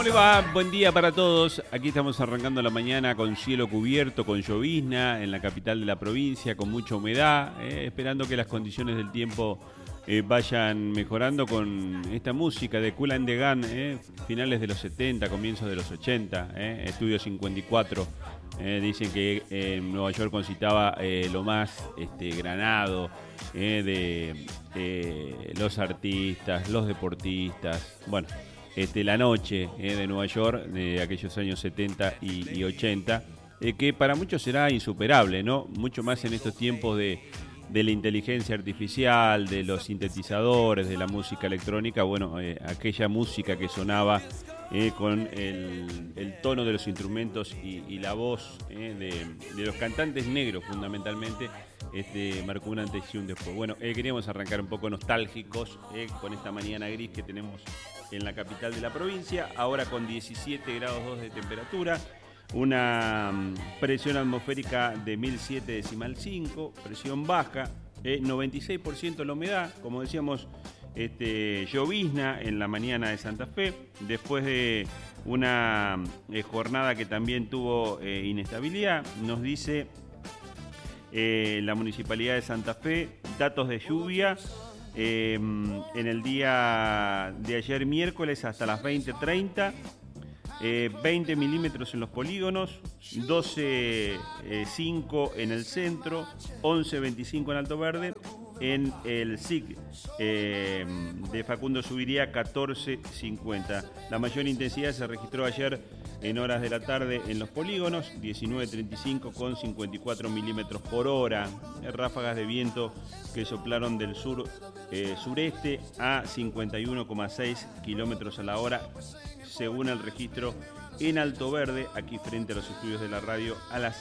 le va? Buen día para todos. Aquí estamos arrancando la mañana con cielo cubierto, con llovizna en la capital de la provincia, con mucha humedad, esperando que las condiciones del tiempo vayan mejorando con esta música de Kool and the Gang, finales de los 70, comienzos de los 80, Estudio 54. Dicen que en Nueva York concitaba lo más granado de los artistas, los deportistas, bueno, la noche de Nueva York de aquellos años 70 y 80, que para muchos será insuperable, ¿no? Mucho más en estos tiempos de la inteligencia artificial, de los sintetizadores, de la música electrónica. Bueno, aquella música que sonaba con el tono de los instrumentos y la voz de los cantantes negros fundamentalmente, marcó un antes y un después. Bueno, queríamos arrancar un poco nostálgicos con esta mañana gris que tenemos en la capital de la provincia, ahora con 17 grados 2 de temperatura, una presión atmosférica de 1007,5, presión baja, 96% la humedad, como decíamos, llovizna en la mañana de Santa Fe, después de una jornada que también tuvo inestabilidad. Nos dice la Municipalidad de Santa Fe, datos de lluvia en el día de ayer miércoles hasta las 20:30, 20 milímetros en los polígonos, 12,5 en el centro, 11,25 en Alto Verde. En el SIC de Facundo Subiría, 14,50. La mayor intensidad se registró ayer en horas de la tarde en los polígonos, 19,35 con 54 milímetros por hora. Ráfagas de viento que soplaron del sureste a 51,6 kilómetros a la hora, según el registro en Alto Verde, aquí frente a los estudios de la radio, a las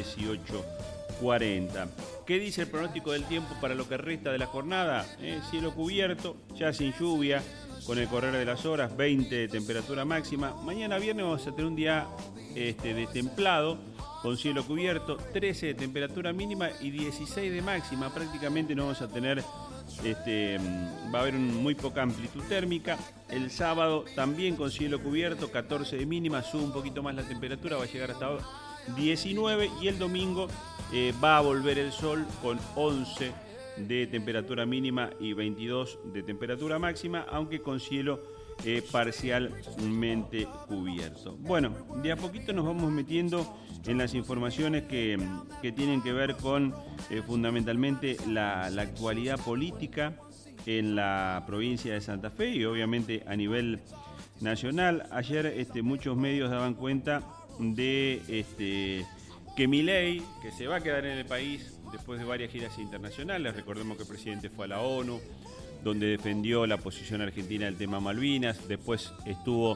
18:40. ¿Qué dice el pronóstico del tiempo para lo que resta de la jornada? Cielo cubierto, ya sin lluvia, con el correr de las horas, 20 de temperatura máxima. Mañana viernes vamos a tener un día destemplado, con cielo cubierto, 13 de temperatura mínima y 16 de máxima. Prácticamente no vamos a tener, va a haber muy poca amplitud térmica. El sábado también con cielo cubierto, 14 de mínima, sube un poquito más la temperatura, va a llegar hasta 19, y el domingo va a volver el sol con 11 de temperatura mínima y 22 de temperatura máxima, aunque con cielo parcialmente cubierto. Bueno, de a poquito nos vamos metiendo en las informaciones que tienen que ver con fundamentalmente la actualidad política en la provincia de Santa Fe y obviamente a nivel nacional. Ayer muchos medios daban cuenta de que Milei, que se va a quedar en el país después de varias giras internacionales. Recordemos que el presidente fue a la ONU, donde defendió la posición argentina del tema Malvinas. Después estuvo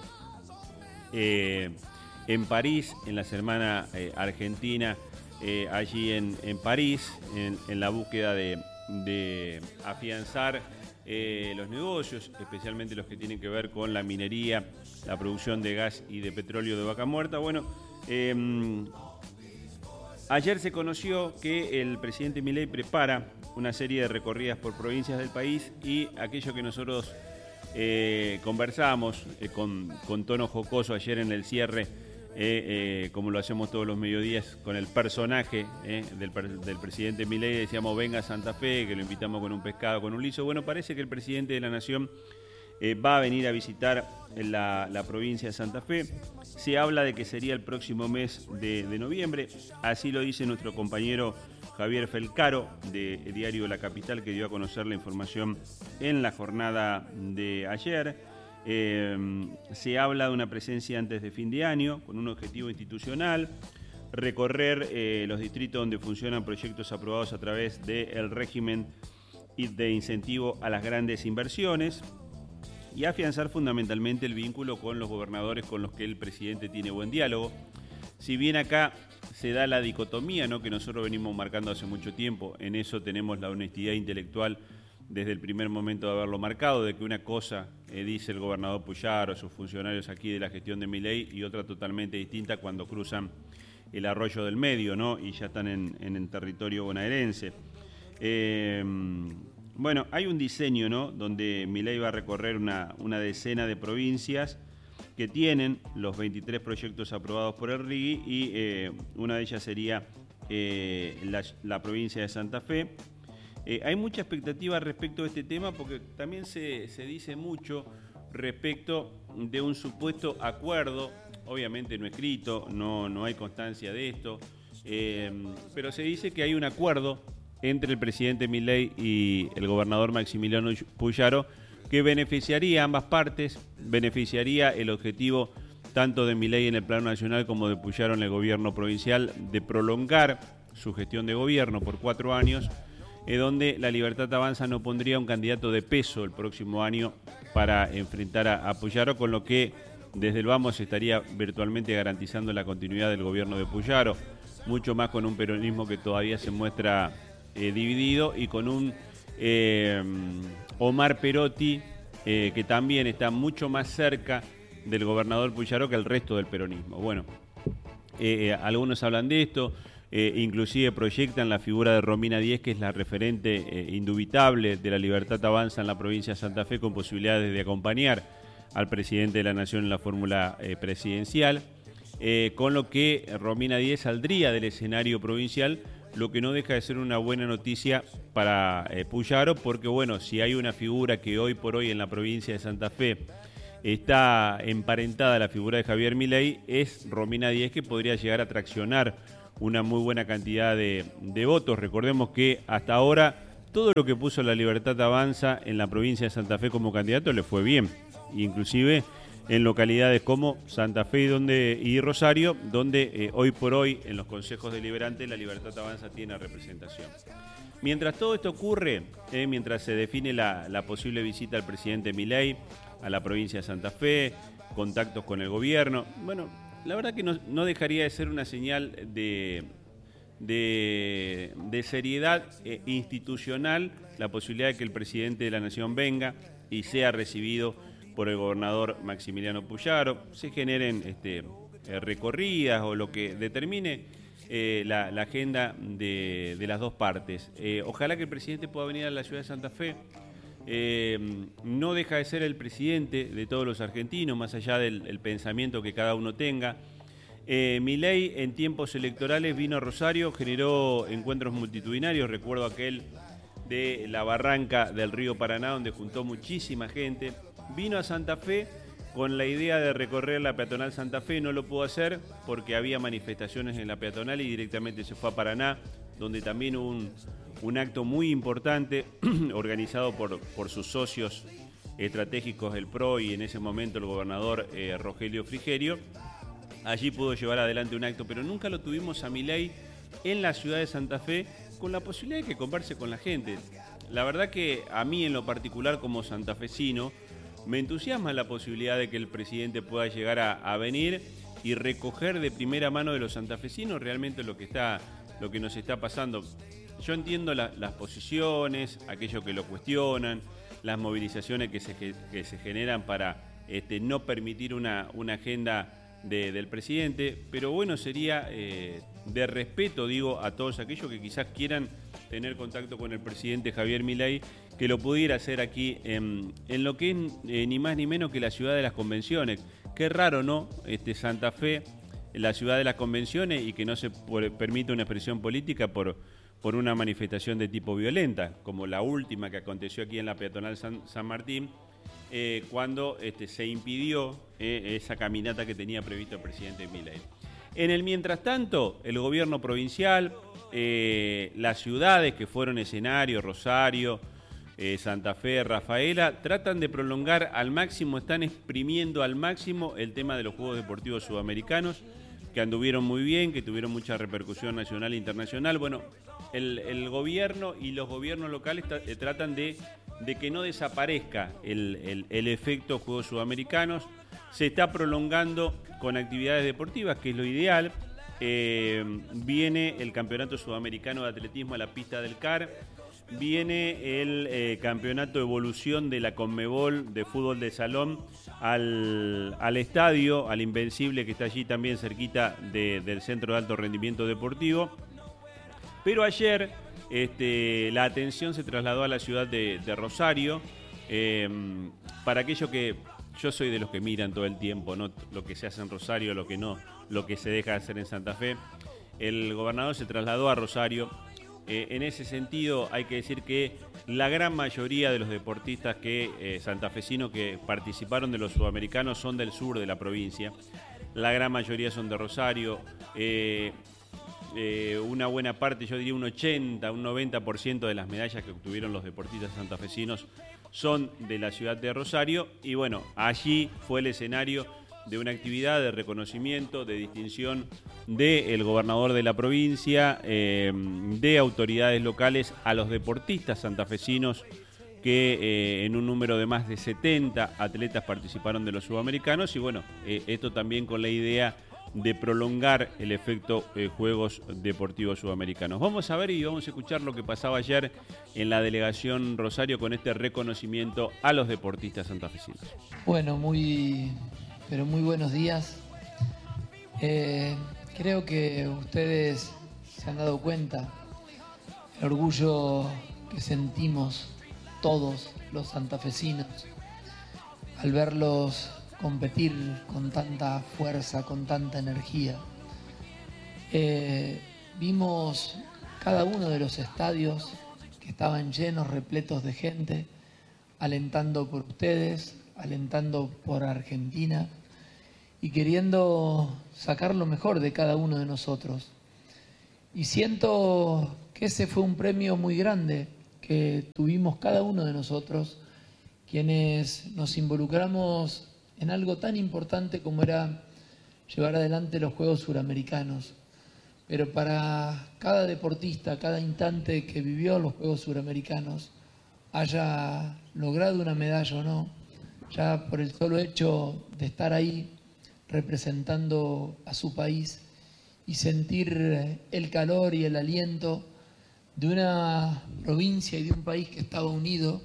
en París, en la Semana Argentina, allí en París, en la búsqueda de afianzar los negocios, especialmente los que tienen que ver con la minería, la producción de gas y de petróleo de Vaca Muerta. Bueno, ayer se conoció que el presidente Milei prepara una serie de recorridas por provincias del país, y aquello que nosotros conversamos con tono jocoso ayer en el cierre, como lo hacemos todos los mediodías con el personaje del presidente Milei, decíamos venga a Santa Fe, que lo invitamos con un pescado, con un liso. Bueno, parece que el presidente de la Nación va a venir a visitar la provincia de Santa Fe. Se habla de que sería el próximo mes de noviembre, así lo dice nuestro compañero Javier Felcaro, de Diario La Capital, que dio a conocer la información en la jornada de ayer. Se habla de una presencia antes de fin de año, con un objetivo institucional: recorrer los distritos donde funcionan proyectos aprobados a través del régimen de incentivo a las grandes inversiones, y afianzar fundamentalmente el vínculo con los gobernadores con los que el presidente tiene buen diálogo. Si bien acá se da la dicotomía, ¿no?, que nosotros venimos marcando hace mucho tiempo, en eso tenemos la honestidad intelectual desde el primer momento de haberlo marcado, de que una cosa dice el gobernador Puyaro o sus funcionarios aquí de la gestión de Milei, y otra totalmente distinta cuando cruzan el arroyo del medio, ¿no?, y ya están en el territorio bonaerense. Bueno, hay un diseño, ¿no?, donde Milei va a recorrer una decena de provincias que tienen los 23 proyectos aprobados por el RIGI y una de ellas sería la provincia de Santa Fe. Hay mucha expectativa respecto a este tema porque también se dice mucho respecto de un supuesto acuerdo, obviamente no escrito, no hay constancia de esto, pero se dice que hay un acuerdo entre el presidente Milei y el gobernador Maximiliano Puyaro que beneficiaría a ambas partes, beneficiaría el objetivo tanto de Milei en el plano nacional como de Puyaro en el gobierno provincial de prolongar su gestión de gobierno por 4 años, donde La Libertad Avanza no pondría un candidato de peso el próximo año para enfrentar a Puyaro, con lo que desde el Vamos estaría virtualmente garantizando la continuidad del gobierno de Puyaro, mucho más con un peronismo que todavía se muestra dividido y con un Omar Perotti que también está mucho más cerca del gobernador Puyaro que el resto del peronismo. Bueno, algunos hablan de esto. Inclusive proyectan la figura de Romina Díez, que es la referente indubitable de La Libertad Avanza en la provincia de Santa Fe, con posibilidades de acompañar al presidente de la Nación en la fórmula presidencial, con lo que Romina Díez saldría del escenario provincial, lo que no deja de ser una buena noticia para Puyaro, porque bueno, si hay una figura que hoy por hoy en la provincia de Santa Fe está emparentada a la figura de Javier Milei, es Romina Díez, que podría llegar a traccionar una muy buena cantidad de votos. Recordemos que hasta ahora todo lo que puso La Libertad Avanza en la provincia de Santa Fe como candidato le fue bien, inclusive en localidades como Santa Fe y Rosario, donde hoy por hoy en los consejos deliberantes La Libertad Avanza tiene representación. Mientras todo esto ocurre, mientras se define la posible visita al presidente Milei a la provincia de Santa Fe, contactos con el gobierno, bueno, la verdad que no dejaría de ser una señal de seriedad institucional la posibilidad de que el presidente de la Nación venga y sea recibido por el gobernador Maximiliano Puyaro, se generen recorridas o lo que determine la agenda de las dos partes. Ojalá que el presidente pueda venir a la ciudad de Santa Fe. No deja de ser el presidente de todos los argentinos, más allá del pensamiento que cada uno tenga. Milei en tiempos electorales vino a Rosario, generó encuentros multitudinarios, recuerdo aquel de la barranca del río Paraná, donde juntó muchísima gente. Vino a Santa Fe con la idea de recorrer la peatonal Santa Fe, no lo pudo hacer porque había manifestaciones en la peatonal y directamente se fue a Paraná, donde también hubo un acto muy importante organizado por sus socios estratégicos del PRO y en ese momento el gobernador Rogelio Frigerio. Allí pudo llevar adelante un acto, pero nunca lo tuvimos a Milei en la ciudad de Santa Fe con la posibilidad de que converse con la gente. La verdad que a mí en lo particular como santafesino me entusiasma la posibilidad de que el presidente pueda llegar a venir y recoger de primera mano de los santafesinos realmente lo que nos está pasando. Yo entiendo las posiciones, aquellos que lo cuestionan, las movilizaciones que se generan para no permitir una agenda del presidente, pero bueno, sería de respeto, digo, a todos aquellos que quizás quieran tener contacto con el presidente Javier Milei, que lo pudiera hacer aquí en lo que es ni más ni menos que la ciudad de las convenciones. Qué raro, ¿no? Santa Fe, la ciudad de las convenciones, y que no se permite una expresión política por una manifestación de tipo violenta, como la última que aconteció aquí en la peatonal San Martín, cuando se impidió esa caminata que tenía previsto el presidente Milei. En el mientras tanto, el gobierno provincial, las ciudades que fueron escenario, Rosario, Santa Fe, Rafaela, tratan de prolongar al máximo, están exprimiendo al máximo el tema de los Juegos Deportivos Sudamericanos, que anduvieron muy bien, que tuvieron mucha repercusión nacional e internacional. Bueno, el gobierno y los gobiernos locales tratan de que no desaparezca el efecto Juegos Sudamericanos. Se está prolongando con actividades deportivas, que es lo ideal. Viene el Campeonato Sudamericano de Atletismo a la pista del CAR. Viene el Campeonato de Evolución de la Conmebol de fútbol de salón al estadio, al Invencible, que está allí también cerquita del Centro de Alto Rendimiento Deportivo. Pero ayer la atención se trasladó a la ciudad de Rosario, para aquellos que yo soy de los que miran todo el tiempo, no lo que se hace en Rosario, lo que no, lo que se deja de hacer en Santa Fe. El gobernador se trasladó a Rosario. En ese sentido, hay que decir que la gran mayoría de los deportistas santafesinos que participaron de los sudamericanos son del sur de la provincia. La gran mayoría son de Rosario. Una buena parte, yo diría un 80, un 90% de las medallas que obtuvieron los deportistas santafesinos son de la ciudad de Rosario. Y bueno, allí fue el escenario de una actividad de reconocimiento, de distinción del gobernador de la provincia, de autoridades locales a los deportistas santafesinos que en un número de más de 70 atletas participaron de los sudamericanos. Y bueno, esto también con la idea de prolongar el efecto Juegos Deportivos Sudamericanos. Vamos a ver y vamos a escuchar lo que pasaba ayer en la delegación Rosario con este reconocimiento a los deportistas santafesinos. Bueno, pero muy buenos días. Creo que ustedes se han dado cuenta el orgullo que sentimos todos los santafesinos al verlos competir con tanta fuerza, con tanta energía. Vimos cada uno de los estadios que estaban llenos, repletos de gente, alentando por ustedes, alentando por Argentina y queriendo sacar lo mejor de cada uno de nosotros. Y siento que ese fue un premio muy grande que tuvimos cada uno de nosotros, quienes nos involucramos en algo tan importante como era llevar adelante los Juegos Suramericanos. Pero para cada deportista, cada instante que vivió los Juegos Suramericanos, haya logrado una medalla o no, ya por el solo hecho de estar ahí representando a su país y sentir el calor y el aliento de una provincia y de un país que estaba unido,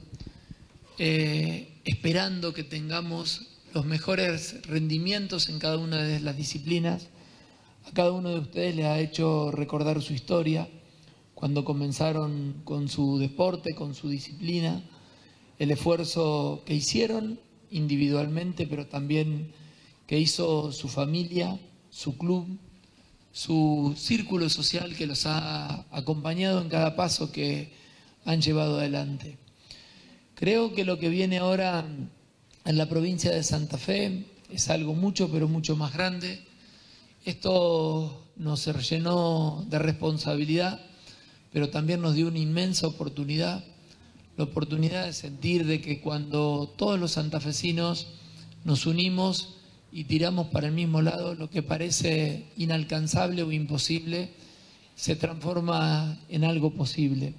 esperando que tengamos los mejores rendimientos en cada una de las disciplinas. A cada uno de ustedes les ha hecho recordar su historia, cuando comenzaron con su deporte, con su disciplina, el esfuerzo que hicieron individualmente, pero también que hizo su familia, su club, su círculo social que los ha acompañado en cada paso que han llevado adelante. Creo que lo que viene ahora en la provincia de Santa Fe es algo mucho, pero mucho más grande. Esto nos llenó de responsabilidad, pero también nos dio una inmensa oportunidad, la oportunidad de sentir de que cuando todos los santafesinos nos unimos y tiramos para el mismo lado, lo que parece inalcanzable o imposible se transforma en algo posible.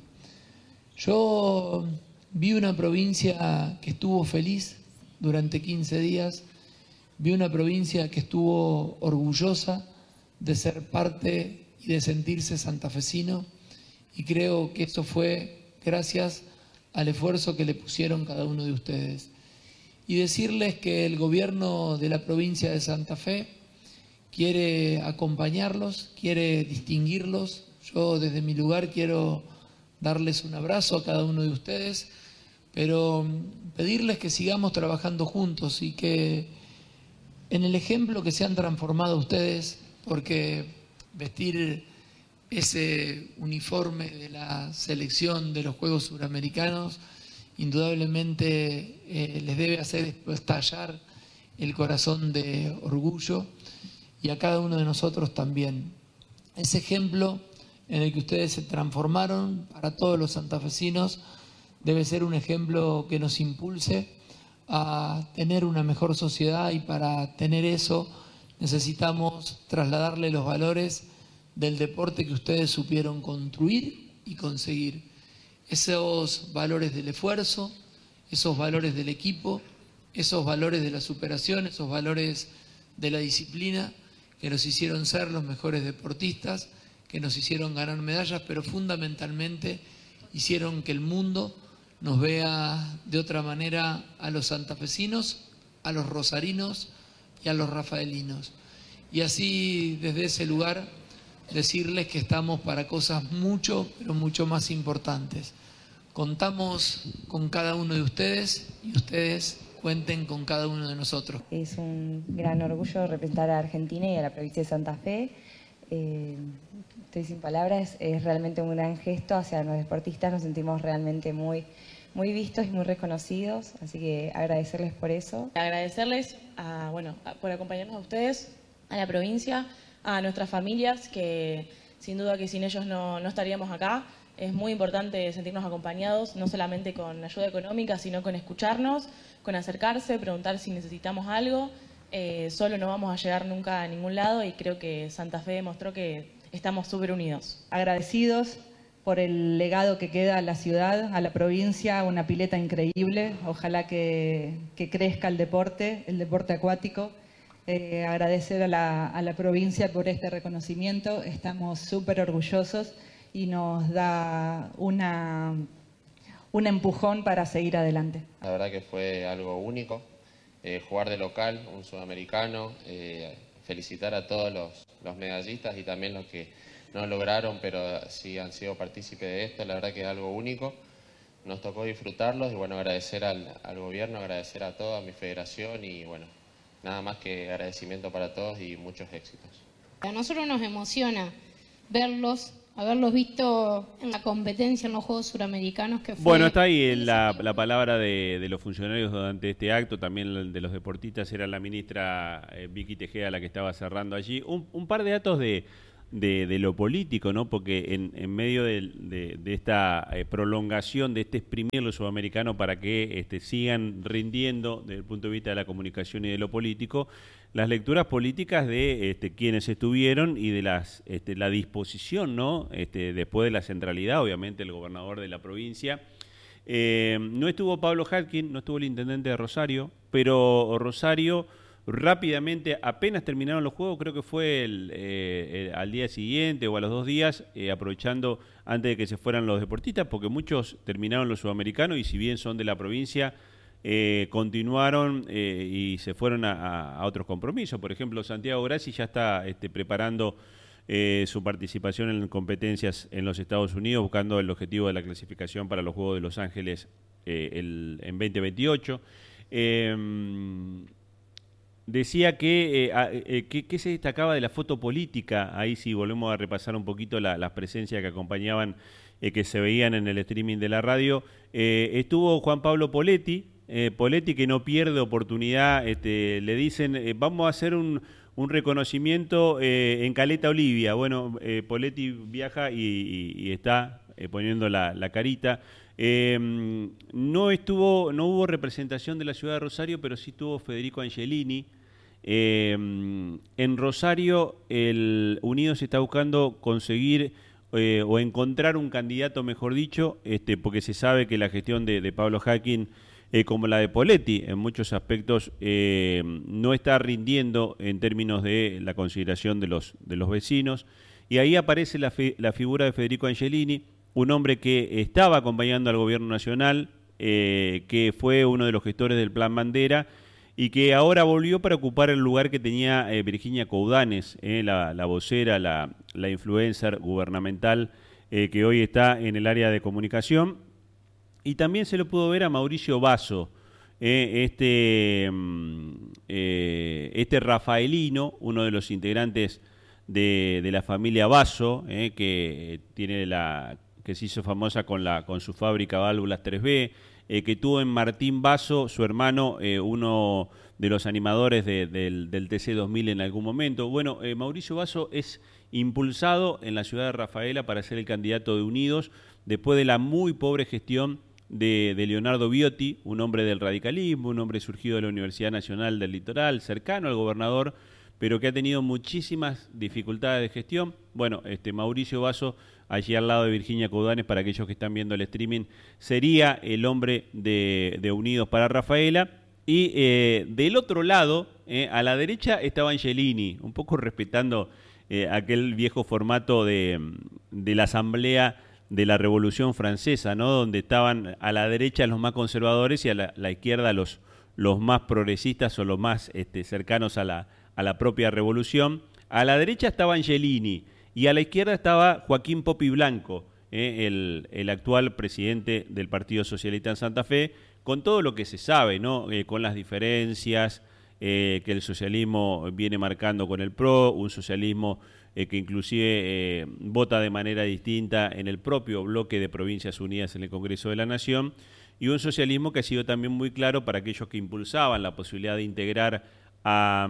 Yo vi una provincia que estuvo feliz durante 15 días, vi una provincia que estuvo orgullosa de ser parte y de sentirse santafesino, y creo que eso fue gracias al esfuerzo que le pusieron cada uno de ustedes. Y decirles que el gobierno de la provincia de Santa Fe quiere acompañarlos, quiere distinguirlos. Yo desde mi lugar quiero darles un abrazo a cada uno de ustedes, pero pedirles que sigamos trabajando juntos y que en el ejemplo que se han transformado ustedes, porque vestir ese uniforme de la selección de los Juegos Suramericanos indudablemente les debe hacer estallar el corazón de orgullo, y a cada uno de nosotros también. Ese ejemplo en el que ustedes se transformaron para todos los santafesinos debe ser un ejemplo que nos impulse a tener una mejor sociedad, y para tener eso necesitamos trasladarle los valores del deporte que ustedes supieron construir y conseguir. Esos valores del esfuerzo, esos valores del equipo, esos valores de la superación, esos valores de la disciplina que nos hicieron ser los mejores deportistas, que nos hicieron ganar medallas, pero fundamentalmente hicieron que el mundo nos vea de otra manera a los santafesinos, a los rosarinos y a los rafaelinos. Y así, desde ese lugar, decirles que estamos para cosas mucho, pero mucho más importantes. Contamos con cada uno de ustedes y ustedes cuenten con cada uno de nosotros. Es un gran orgullo representar a Argentina y a la provincia de Santa Fe. Estoy sin palabras, es realmente un gran gesto hacia los deportistas, nos sentimos realmente muy vistos y muy reconocidos, así que agradecerles por eso. Agradecerles por acompañarnos a ustedes, a la provincia, a nuestras familias, que sin duda que sin ellos no estaríamos acá. Es muy importante sentirnos acompañados, no solamente con ayuda económica, sino con escucharnos, con acercarse, preguntar si necesitamos algo. Solo no vamos a llegar nunca a ningún lado y creo que Santa Fe demostró que estamos súper unidos. Agradecidos por el legado que queda a la ciudad, a la provincia, una pileta increíble. Ojalá que crezca el deporte acuático. Agradecer a la provincia por este reconocimiento. Estamos súper orgullosos y nos da un empujón para seguir adelante. La verdad que fue algo único, jugar de local, un sudamericano, felicitar a todos los medallistas y también los que no lograron, pero sí han sido partícipes de esto. La verdad que es algo único, nos tocó disfrutarlos y bueno, agradecer al gobierno, agradecer a toda mi federación y bueno, nada más que agradecimiento para todos y muchos éxitos. A nosotros nos emociona haberlos visto en la competencia en los Juegos Suramericanos. Que fue... Bueno, está ahí la palabra de los funcionarios durante este acto, también de los deportistas. Era la ministra Vicky Tejeda la que estaba cerrando allí. Un par de datos de lo político, ¿no? Porque en medio de esta prolongación, de este exprimir lo sudamericano para que sigan rindiendo desde el punto de vista de la comunicación y de lo político, las lecturas políticas de quienes estuvieron y de la disposición, ¿no? Después de la centralidad, obviamente, el gobernador de la provincia. No estuvo Pablo Hatkin, no estuvo el intendente de Rosario, pero Rosario rápidamente, apenas terminaron los juegos, creo que fue al día siguiente o a los 2 días, aprovechando antes de que se fueran los deportistas, porque muchos terminaron los sudamericanos y si bien son de la provincia, continuaron y se fueron a otros compromisos. Por ejemplo, Santiago Grassi ya está preparando su participación en competencias en los Estados Unidos, buscando el objetivo de la clasificación para los Juegos de Los Ángeles en 2028. Decía que se destacaba de la foto política. Ahí sí volvemos a repasar un poquito las presencias que acompañaban, que se veían en el streaming de la radio. Estuvo Juan Pablo Poletti, que no pierde oportunidad. Le dicen, vamos a hacer un reconocimiento en Caleta Olivia. Bueno, Poletti viaja y está poniendo la carita. No hubo representación de la ciudad de Rosario, pero sí tuvo Federico Angelini. En Rosario, el Unidos está buscando conseguir o encontrar un candidato, mejor dicho, porque se sabe que la gestión de Pablo Hatkin, como la de Poletti, en muchos aspectos no está rindiendo en términos de la consideración de los vecinos. Y ahí aparece la figura de Federico Angelini, un hombre que estaba acompañando al gobierno nacional, que fue uno de los gestores del Plan Bandera y que ahora volvió para ocupar el lugar que tenía Virginia Coudanes, la vocera, la influencer gubernamental que hoy está en el área de comunicación. Y también se lo pudo ver a Mauricio Basso, este rafaelino, uno de los integrantes de la familia Basso, que se hizo famosa con su fábrica Válvulas 3B, que tuvo en Martín Basso, su hermano, uno de los animadores del TC2000 en algún momento. Bueno, Mauricio Basso es impulsado en la ciudad de Rafaela para ser el candidato de Unidos, después de la muy pobre gestión de Leonardo Viotti, un hombre del radicalismo, un hombre surgido de la Universidad Nacional del Litoral, cercano al gobernador, pero que ha tenido muchísimas dificultades de gestión. Bueno, Mauricio Basso, allí al lado de Virginia Coudanes, para aquellos que están viendo el streaming, sería el hombre de Unidos para Rafaela. Y del otro lado, a la derecha, estaba Angelini, un poco respetando aquel viejo formato de la Asamblea de la Revolución Francesa, ¿no? Donde estaban a la derecha los más conservadores y a la izquierda los más progresistas o los más cercanos a la propia revolución. A la derecha estaba Angelini y a la izquierda estaba Joaquín Popi Blanco, el actual presidente del Partido Socialista en Santa Fe, con todo lo que se sabe, ¿no? Con las diferencias que el socialismo viene marcando con el PRO, un socialismo que inclusive vota de manera distinta en el propio bloque de Provincias Unidas en el Congreso de la Nación, y un socialismo que ha sido también muy claro para aquellos que impulsaban la posibilidad de integrar a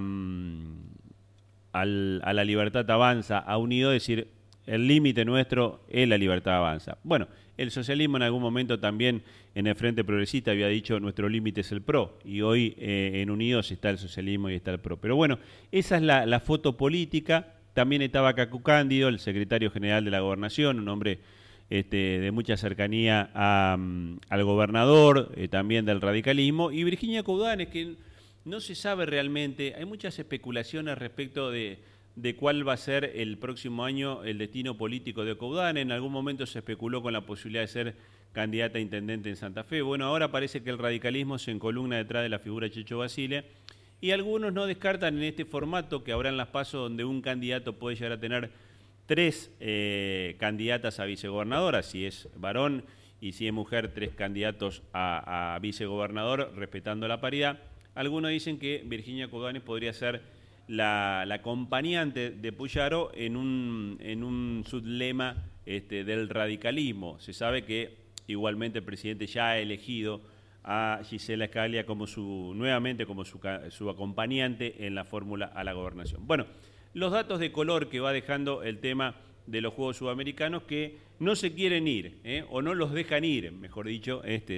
la Libertad Avanza, a Unido, decir, el límite nuestro es la Libertad Avanza. Bueno, el socialismo en algún momento también en el Frente Progresista había dicho nuestro límite es el PRO, y hoy en Unidos está el socialismo y está el PRO. Pero bueno, esa es la foto política. También estaba Cacu Cándido, el secretario general de la Gobernación, un hombre de mucha cercanía al gobernador, también del radicalismo, y Virginia Coudanes, que no se sabe realmente, hay muchas especulaciones respecto de cuál va a ser el próximo año el destino político de Coudanes. En algún momento se especuló con la posibilidad de ser candidata a intendente en Santa Fe. Bueno, ahora parece que el radicalismo se encolumna detrás de la figura de Checho Basile, y algunos no descartan en este formato que habrá en las PASO, donde un candidato puede llegar a tener 3 candidatas a vicegobernadora, si es varón, y si es mujer, 3 candidatos a vicegobernador, respetando la paridad. Algunos dicen que Virginia Coudanes podría ser la acompañante de Puyaro en un sublema del radicalismo. Se sabe que igualmente el presidente ya ha elegido a Gisela Scalia como nuevamente como su acompañante en la fórmula a la gobernación. Bueno, los datos de color que va dejando el tema de los Juegos Sudamericanos, que no se quieren ir, o no los dejan ir, mejor dicho,